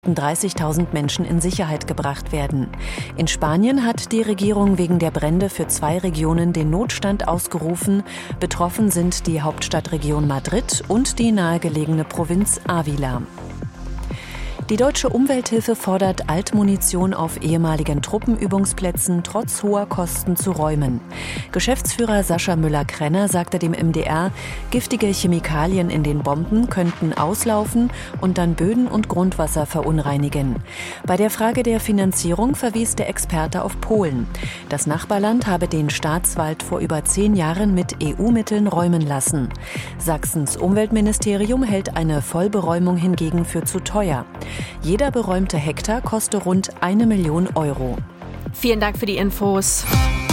30.000 Menschen in Sicherheit gebracht werden. In Spanien hat die Regierung wegen der Brände für 2 Regionen den Notstand ausgerufen. Betroffen sind die Hauptstadtregion Madrid und die nahegelegene Provinz Ávila. Die Deutsche Umwelthilfe fordert, Altmunition auf ehemaligen Truppenübungsplätzen trotz hoher Kosten zu räumen. Geschäftsführer Sascha Müller-Krenner sagte dem MDR, giftige Chemikalien in den Bomben könnten auslaufen und dann Böden und Grundwasser verunreinigen. Bei der Frage der Finanzierung verwies der Experte auf Polen. Das Nachbarland habe den Staatswald vor über 10 Jahren mit EU-Mitteln räumen lassen. Sachsens Umweltministerium hält eine Vollberäumung hingegen für zu teuer. Jeder beräumte Hektar koste rund 1 Million Euro. Vielen Dank für die Infos.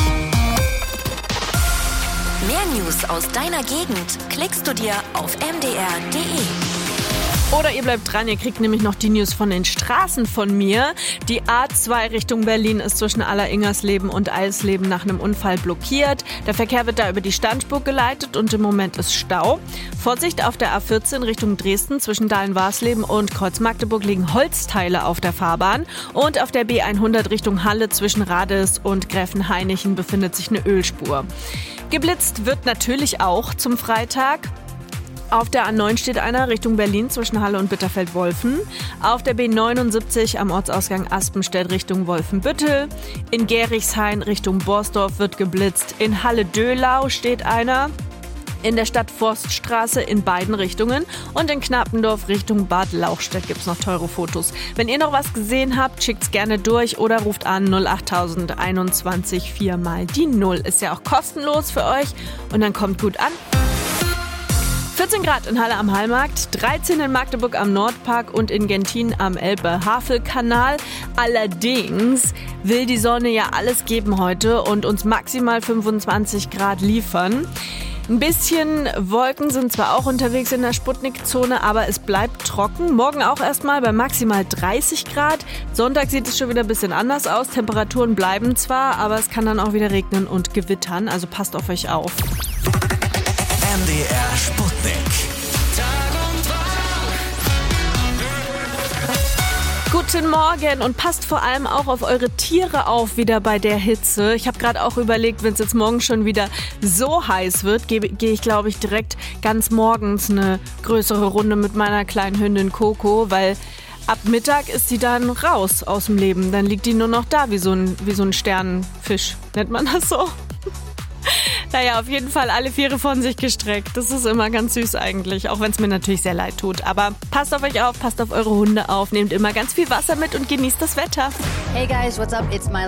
Mehr News aus deiner Gegend klickst du dir auf mdr.de. Oder ihr bleibt dran, ihr kriegt nämlich noch die News von den Straßen von mir. Die A2 Richtung Berlin ist zwischen Aller-Ingersleben und Eisleben nach einem Unfall blockiert. Der Verkehr wird da über die Standspur geleitet und im Moment ist Stau. Vorsicht auf der A14 Richtung Dresden zwischen Dahlen-Warsleben und Kreuz-Magdeburg liegen Holzteile auf der Fahrbahn. Und auf der B100 Richtung Halle zwischen Rades und Gräfenhainichen befindet sich eine Ölspur. Geblitzt wird natürlich auch zum Freitag. Auf der A9 steht einer Richtung Berlin zwischen Halle und Bitterfeld-Wolfen. Auf der B79 am Ortsausgang Aspenstedt Richtung Wolfenbüttel. In Gerichshain Richtung Borsdorf wird geblitzt. In Halle-Döhlau steht einer. In der Stadtforststraße in beiden Richtungen. Und in Knappendorf Richtung Bad Lauchstädt gibt es noch teure Fotos. Wenn ihr noch was gesehen habt, schickt's gerne durch oder ruft an 08000 21 4 mal die 0. Ist ja auch kostenlos für euch und dann kommt gut an. 14 Grad in Halle am Hallmarkt, 13 in Magdeburg am Nordpark und in Gentin am Elbe-Havel-Kanal. Allerdings will die Sonne ja alles geben heute und uns maximal 25 Grad liefern. Ein bisschen Wolken sind zwar auch unterwegs in der Sputnik-Zone, aber es bleibt trocken. Morgen auch erstmal bei maximal 30 Grad. Sonntag sieht es schon wieder ein bisschen anders aus. Temperaturen bleiben zwar, aber es kann dann auch wieder regnen und gewittern. Also passt auf euch auf. MDR Sputnik. Guten Morgen und passt vor allem auch auf eure Tiere auf wieder bei der Hitze. Ich habe gerade auch überlegt, wenn es jetzt morgen schon wieder so heiß wird, gehe ich, glaube ich, direkt ganz morgens eine größere Runde mit meiner kleinen Hündin Coco, weil ab Mittag ist sie dann raus aus dem Leben. Dann liegt die nur noch da wie so ein Sternenfisch. Nennt man das so? Naja, auf jeden Fall alle 4 von sich gestreckt. Das ist immer ganz süß eigentlich, auch wenn es mir natürlich sehr leid tut. Aber passt auf euch auf, passt auf eure Hunde auf, nehmt immer ganz viel Wasser mit und genießt das Wetter. Hey guys, what's up? It's Miley